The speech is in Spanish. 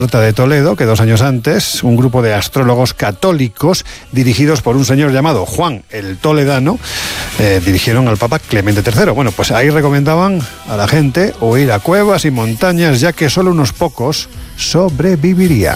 de Toledo, que 2 años antes un grupo de astrólogos católicos dirigidos por un señor llamado Juan el Toledano dirigieron al Papa Clemente III. Bueno, pues ahí recomendaban a la gente huir a cuevas y montañas, ya que solo unos pocos sobrevivirían.